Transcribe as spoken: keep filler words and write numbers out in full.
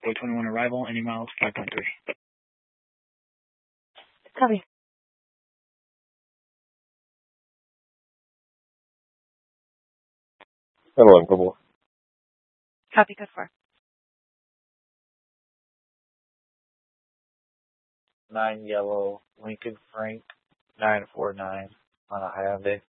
Boy twenty-one arrival, any miles, five point three. Copy. Hello, couple. Copy, good for. Nine yellow, Lincoln Frank, nine four nine on a Hyundai.